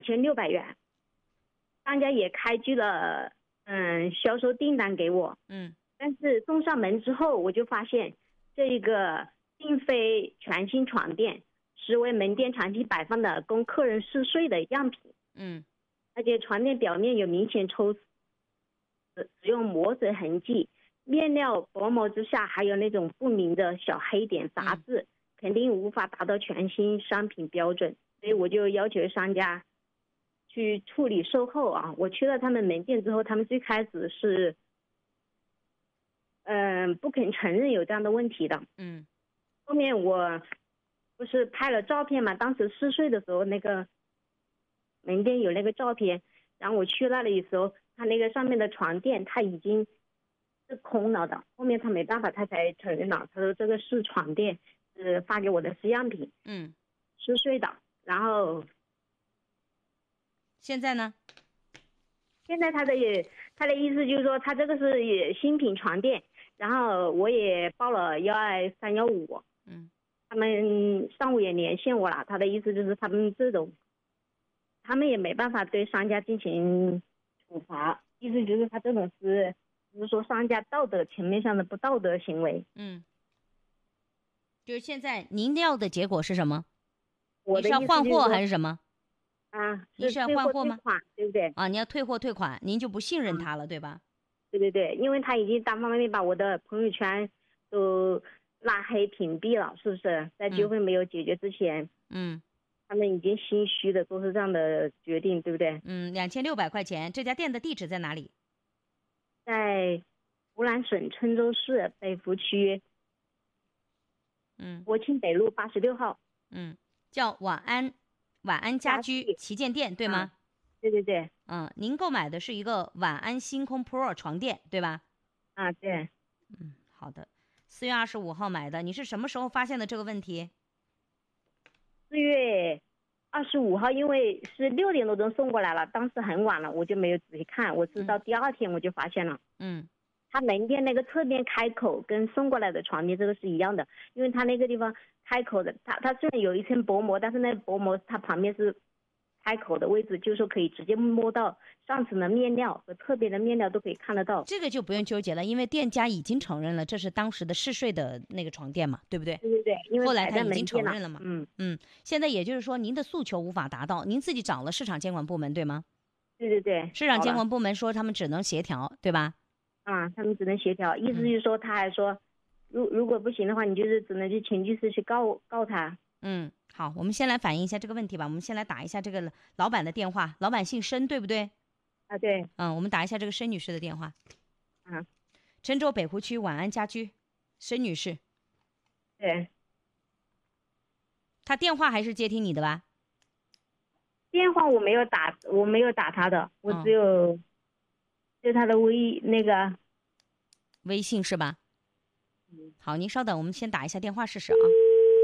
2600元，商家也开具了销售订单给我，但是送上门之后，我就发现这一个并非全新床垫，是为门店长期摆放的供客人试睡的样品，而且床垫表面有明显抽使用磨损痕迹，面料薄膜之下还有那种不明的小黑点杂质，肯定无法达到全新商品标准，所以我就要求商家去处理售后啊。我去了他们门店之后，他们最开始是不肯承认有这样的问题的，后面我不是拍了照片嘛，当时试睡的时候那个门店有那个照片，然后我去那里的时候，他那个上面的床垫他已经是空了的，后面他没办法，他才承认了，他说这个是床垫，是发给我的试样品，试睡的。然后现在呢？ 现在他的意思就是说，他这个是新品床垫，然后我也报了12315，他们上午也联系我了，他的意思就是他们也没办法对商家进行处罚，意思就是他这种就是说商家道德层面上的不道德行为。 就是现在您要的结果是什么？ 我的意思你是要换货还是什么？你是要换货吗？ 对不对？ 你要退货退款，您就不信任他了，对吧？ 对，因为他已经单方面把我的朋友圈都拉黑屏蔽了，是不是？在纠纷没有解决之前，他们已经心虚的做出这样的决定，对不对 ？2600块钱，这家店的地址在哪里？ 在湖南省郴州市北湖区，国庆北路86号， 叫晚安家居旗舰店，对吗？ 对。 您购买的是一个晚安星空 Pro 床垫，对吧？ 对。 好的。4月25号买的，你是什么时候发现的这个问题 ？4月25号，因为是6点多钟送过来了，当时很晚了，我就没有仔细看，我是到第2天我就发现了。他门店那个侧面开口跟送过来的床垫这个是一样的，因为他那个地方开口的，他虽然有一层薄膜，但是那薄膜它旁边是开口的位置，就是说可以直接摸到上层的面料和侧边的面料都可以看得到。 这个就不用纠结了，因为店家已经承认了这是当时的试睡的那个床垫嘛，对不对？ 对，因为后来他已经承认了嘛。现在也就是说您的诉求无法达到，您自己找了市场监管部门，对吗？ 对。 市场监管部门说他们只能协调，对吧？ 他们只能协调，意思就是说，他还说，如果不行的话，你就是只能去请律师去告他。 好，我们先来反映一下这个问题吧。我们先来打一下这个老板的电话，老板姓申，对不对？ 对。 我们打一下这个申女士的电话。郴州北湖区晚安家居，申女士。 对。 他电话还是接听你的吧？ 电话我没有打他的，我只有他的微信是吧？ 好，您稍等，我们先打一下电话试试啊。